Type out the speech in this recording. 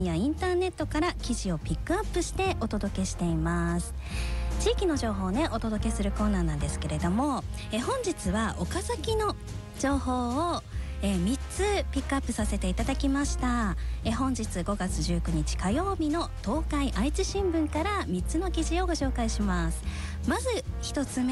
やインターネットから記事をピックアップしてお届けしています。地域の情報をねお届けするコーナーなんですけれども、本日は岡崎の情報を3つピックアップさせていただきました。本日5月19日火曜日の東海愛知新聞から3つの記事をご紹介します。まず1つ目